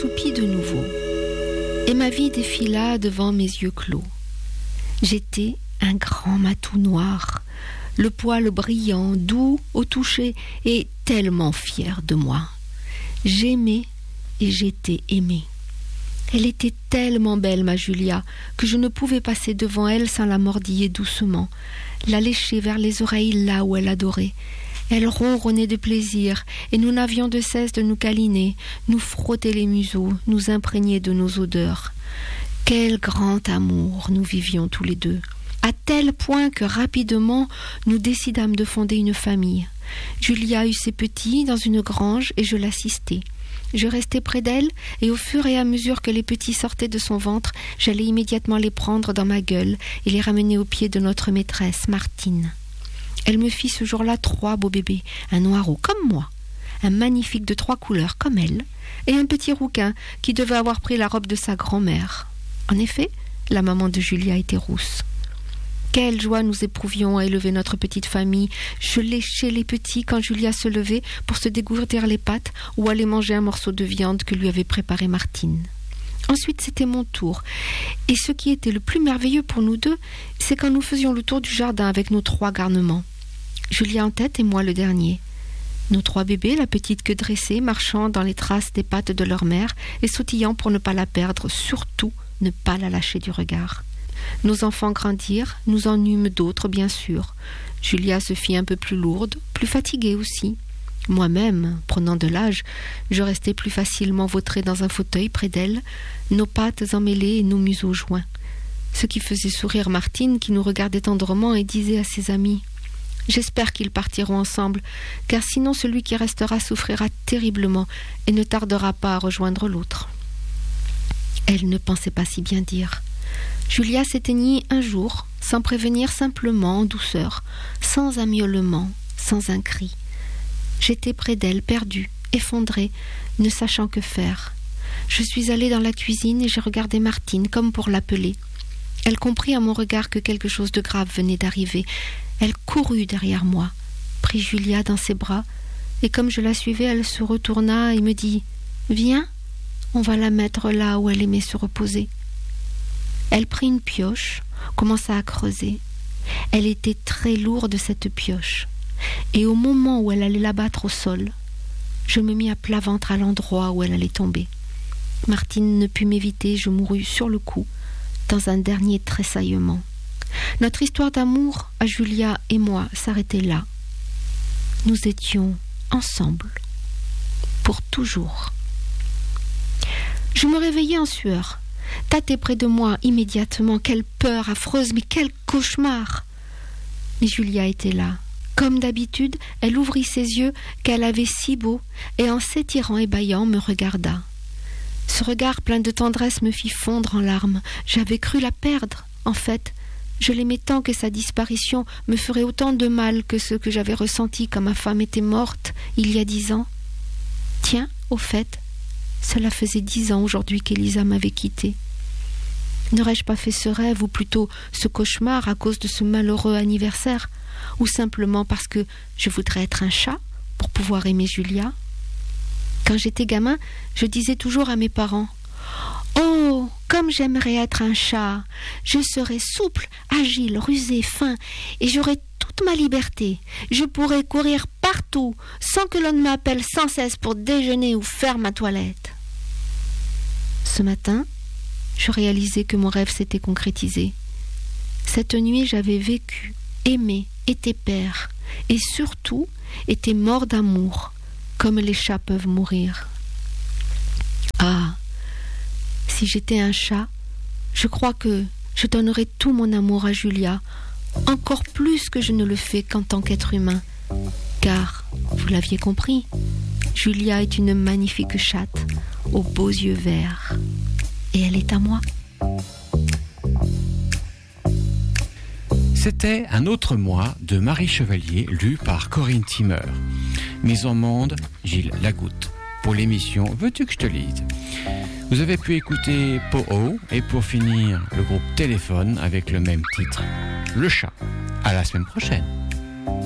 m'assoupis de nouveau, et ma vie défila devant mes yeux clos. J'étais un grand matou noir, le poil brillant, doux au toucher, et tellement fier de moi. J'aimais et j'étais aimée. Elle était tellement belle, ma Julia, que je ne pouvais passer devant elle sans la mordiller doucement, la lécher vers les oreilles là où elle adorait. Elle ronronnait de plaisir, et nous n'avions de cesse de nous câliner, nous frotter les museaux, nous imprégner de nos odeurs. Quel grand amour nous vivions tous les deux, à tel point que rapidement nous décidâmes de fonder une famille. Julia eut ses petits dans une grange et je l'assistais. Je restais près d'elle, et au fur et à mesure que les petits sortaient de son ventre, j'allais immédiatement les prendre dans ma gueule et les ramener aux pieds de notre maîtresse, Martine. Elle me fit ce jour-là 3 beaux bébés, un noirot comme moi, un magnifique de 3 couleurs comme elle, et un petit rouquin qui devait avoir pris la robe de sa grand-mère. En effet, la maman de Julia était rousse. Quelle joie nous éprouvions à élever notre petite famille. Je léchais les petits quand Julia se levait pour se dégourdir les pattes ou aller manger un morceau de viande que lui avait préparé Martine. Ensuite, c'était mon tour. Et ce qui était le plus merveilleux pour nous deux, c'est quand nous faisions le tour du jardin avec nos 3 garnements. Julia en tête et moi le dernier. Nos 3 bébés, la petite queue dressée, marchant dans les traces des pattes de leur mère et sautillant pour ne pas la perdre, surtout ne pas la lâcher du regard. Nos enfants grandirent, nous en eûmes d'autres, bien sûr. Julia se fit un peu plus lourde, plus fatiguée aussi. Moi-même, prenant de l'âge, je restais plus facilement vautrée dans un fauteuil près d'elle, nos pattes emmêlées et nos museaux joints. Ce qui faisait sourire Martine, qui nous regardait tendrement et disait à ses amis « J'espère qu'ils partiront ensemble, car sinon celui qui restera souffrira terriblement et ne tardera pas à rejoindre l'autre. » Elle ne pensait pas si bien dire. Julia s'éteignit un jour, sans prévenir, simplement, en douceur, sans un miaulement, sans un cri. J'étais près d'elle, perdue, effondrée, ne sachant que faire. Je suis allée dans la cuisine et j'ai regardé Martine, comme pour l'appeler. Elle comprit à mon regard que quelque chose de grave venait d'arriver. Elle courut derrière moi, prit Julia dans ses bras, et comme je la suivais, elle se retourna et me dit « Viens, on va la mettre là où elle aimait se reposer. » Elle prit une pioche, commença à creuser. Elle était très lourde, cette pioche, et au moment où elle allait la battre au sol, je me mis à plat ventre à l'endroit où elle allait tomber. Martine ne put m'éviter, je mourus sur le coup, dans un dernier tressaillement. Notre histoire d'amour, à Julia et moi, s'arrêtait là. Nous étions ensemble, pour toujours. Je me réveillai en sueur. Tâtait près de moi immédiatement. Quelle peur affreuse, mais quel cauchemar! Mais Julia était là. Comme d'habitude, elle ouvrit ses yeux qu'elle avait si beaux et en s'étirant et bâillant me regarda. Ce regard plein de tendresse me fit fondre en larmes. J'avais cru la perdre. En fait, je l'aimais tant que sa disparition me ferait autant de mal que ce que j'avais ressenti quand ma femme était morte il y a 10 ans. Tiens, au fait, cela faisait 10 ans aujourd'hui qu'Élisa m'avait quittée. N'aurais-je pas fait ce rêve, ou plutôt ce cauchemar, à cause de ce malheureux anniversaire, ou simplement parce que je voudrais être un chat pour pouvoir aimer Julia? Quand j'étais gamin, je disais toujours à mes parents « Oh, comme j'aimerais être un chat! Je serais souple, agile, rusé, fin, et j'aurais toute ma liberté. Je pourrais courir partout, sans que l'on m'appelle sans cesse pour déjeuner ou faire ma toilette. » Ce matin, je réalisais que mon rêve s'était concrétisé. Cette nuit, j'avais vécu, aimé, été père, et surtout, été mort d'amour, comme les chats peuvent mourir. Ah, si j'étais un chat, je crois que je donnerais tout mon amour à Julia, encore plus que je ne le fais qu'en tant qu'être humain. Car, vous l'aviez compris, Julia est une magnifique chatte aux beaux yeux verts. Et elle est à moi. C'était Un autre moi de Marie Chevalier, lu par Corinne Timmer. Mise en monde, Gilles Lagoutte. Pour l'émission Veux-tu que je te lise? Vous avez pu écouter Po-Oh et pour finir, le groupe Téléphone avec le même titre, Le Chat. À la semaine prochaine.